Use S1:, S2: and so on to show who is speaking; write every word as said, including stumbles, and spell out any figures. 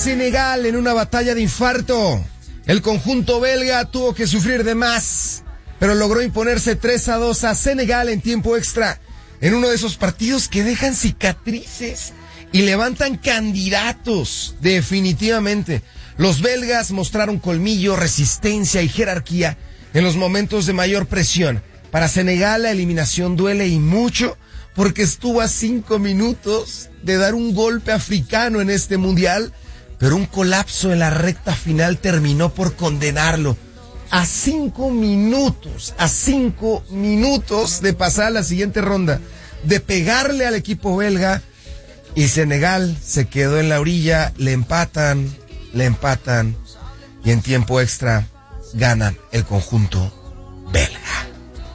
S1: Senegal en una batalla de infarto. El conjunto belga tuvo que sufrir de más, pero logró imponerse tres a dos a Senegal en tiempo extra, en uno de esos partidos que dejan cicatrices y levantan candidatos, definitivamente. Los belgas mostraron colmillo, resistencia y jerarquía en los momentos de mayor presión. Para Senegal la eliminación duele y mucho, porque estuvo a cinco minutos de dar un golpe africano en este mundial, pero un colapso en la recta final terminó por condenarlo. A cinco minutos, a cinco minutos de pasar a la siguiente ronda, de pegarle al equipo belga, y Senegal se quedó en la orilla, le empatan, le empatan, y en tiempo extra ganan el conjunto belga.